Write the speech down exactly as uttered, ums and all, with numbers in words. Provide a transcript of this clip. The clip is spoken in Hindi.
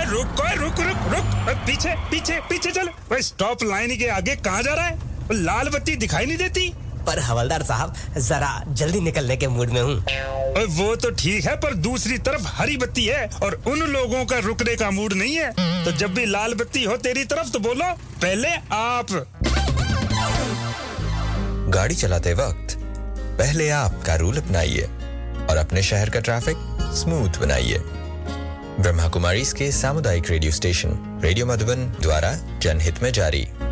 रुक ओए रुक रुक रुक पीछे पीछे पीछे चल। ओए स्टॉप लाइन के आगे कहां जा रहा है? लाल बत्ती दिखाई नहीं देती। पर हवलदार साहब जरा जल्दी निकलने के मूड में हूँ। ओए वो तो ठीक है पर दूसरी तरफ हरी बत्ती है और उन लोगों का रुकने का मूड नहीं है। तो जब भी लाल बत्ती हो तेरी तरफ तो बोलो पहले आप। गाड़ी चलाते वक्त पहले आप का रूल अपनाइए और अपने शहर का ट्रैफिक स्मूथ बनाइए। ब्रह्मा कुमारीज के सामुदायिक रेडियो स्टेशन रेडियो मधुबन द्वारा जनहित में जारी।